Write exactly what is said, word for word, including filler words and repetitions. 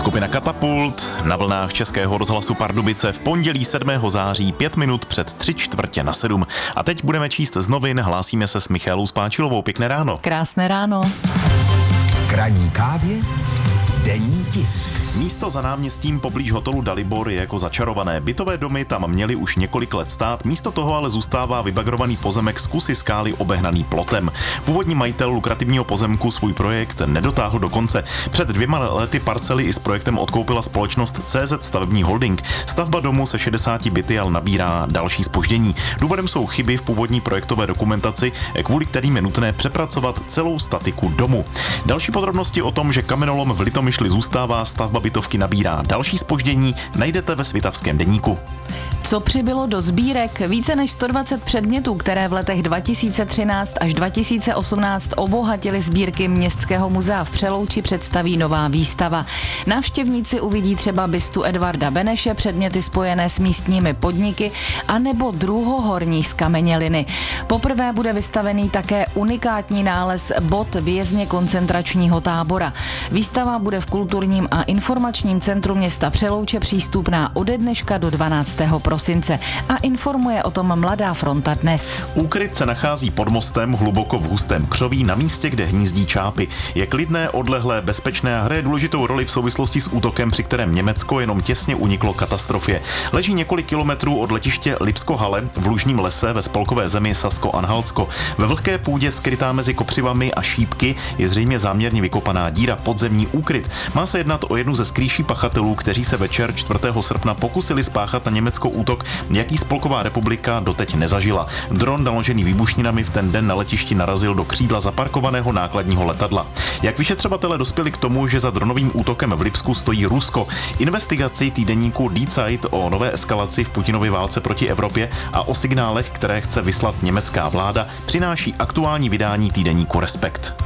Skupina Katapult na vlnách Českého rozhlasu Pardubice v pondělí sedmého září pět minut před tři čtvrtě na sedm. A teď budeme číst z novin, hlásíme se s Michaelou Spáčilovou. Pěkné ráno. Krásné ráno. K ranní kávě denní tisk. Místo za náměstím poblíž hotelu Dalibor je jako začarované. Bytové domy tam měly už několik let stát, místo toho ale zůstává vybagrovaný pozemek z kusy skály obehnaný plotem. Původní majitel lukrativního pozemku svůj projekt nedotáhl do konce. Před dvěma lety parcely i s projektem odkoupila společnost C Z Stavební holding. Stavba domu se šedesáti byty ale nabírá další zpoždění. Důvodem jsou chyby v původní projektové dokumentaci, kvůli kterým je nutné přepracovat celou statiku domu. Další podrobnosti o tom, že kamenolom v Litomyšli zůstává, stavba bytovky nabírá další zpoždění, najdete ve Svitavském deníku. Co přibylo do sbírek? Více než sto dvacet předmětů, které v letech dva tisíce třináct až dva tisíce osmnáct obohatily sbírky Městského muzea v Přelouči, představí nová výstava. Návštěvníci uvidí třeba bystu Edvarda Beneše, předměty spojené s místními podniky a nebo druhohorní zkameněliny. Poprvé bude vystavený také unikátní nález bot vězně koncentračního tábora. Výstava bude v kulturním a informačním centru města Přelouče přístupná ode dneška do dvanáctého prosince a informuje o tom Mladá fronta dnes. Úkryt se nachází pod mostem hluboko v hustém křoví na místě, kde hnízdí čápy. Je klidné, odlehlé, bezpečné a hraje důležitou roli v souvislosti s útokem, při kterém Německo jenom těsně uniklo katastrofě. Leží několik kilometrů od letiště Lipsko-Halle v lužním lese ve spolkové zemi Sasko-Anhaltsko. Ve vlhké půdě skrytá mezi kopřivami a šípky je zřejmě záměrně vykopaná díra, podzemní úkryt. Má se jednat o jednu ze skrýší pachatelů, kteří se večer čtvrtého srpna pokusili spáchat na německou útok, jaký Spolková republika doteď nezažila. Dron naložený výbušninami v ten den na letišti narazil do křídla zaparkovaného nákladního letadla. Jak vyšetřovatelé dospěli k tomu, že za dronovým útokem v Lipsku stojí Rusko? Investigaci týdeníku Die Zeit o nové eskalaci v Putinově válce proti Evropě a o signálech, které chce vyslat německá vláda, přináší aktuální vydání týdeníku Respekt.